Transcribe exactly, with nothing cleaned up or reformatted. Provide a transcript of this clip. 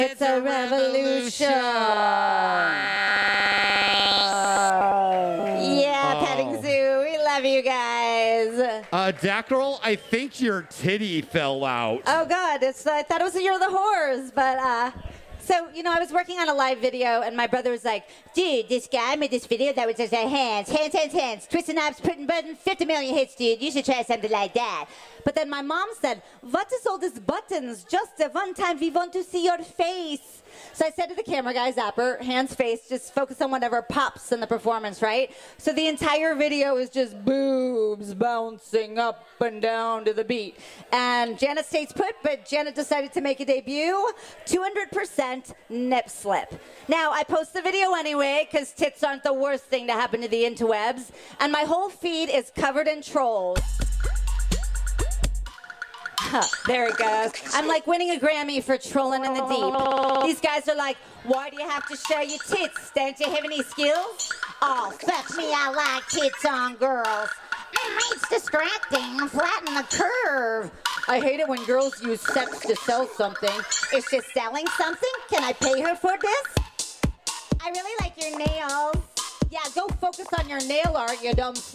It's a revolution. Yeah, Oh. petting zoo. We love you guys. Uh, Dactyl, I think your titty fell out. Oh God, it's I thought it was the year of the whores, but uh. So, you know, I was working on a live video, and my brother was like, dude, this guy made this video that was just like, hands, hands, hands, hands, twisting knobs, putting buttons, fifty million hits, dude. You should try something like that. But then my mom said, what is all these buttons? Just the one time we want to see your face. So I said to the camera guy, Zapper, hands, face, just focus on whatever pops in the performance, right? So the entire video is just boobs bouncing up and down to the beat. And Janet stays put, but Janet decided to make a debut. two hundred percent nip slip. Now, I post the video anyway, because tits aren't the worst thing to happen to the interwebs. And my whole feed is covered in trolls. There it goes. I'm like winning a Grammy for trolling in the deep. These guys are like, why do you have to show your tits? Don't you have any skills? Oh, fuck me, I like tits on girls. It's distracting. Flatten the curve. I hate it when girls use sex to sell something. Is she selling something? Can I pay her for this? I really like your nails. Yeah, go focus on your nail art, you dumb